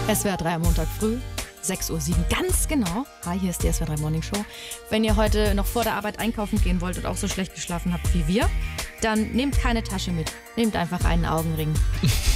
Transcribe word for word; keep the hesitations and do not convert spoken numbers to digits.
S W R drei am Montag früh, sechs Uhr sieben, ganz genau. Hi, hier ist die S W R drei Morning Show. Wenn ihr heute noch vor der Arbeit einkaufen gehen wollt und auch so schlecht geschlafen habt wie wir, dann nehmt keine Tasche mit. Nehmt einfach einen Augenring.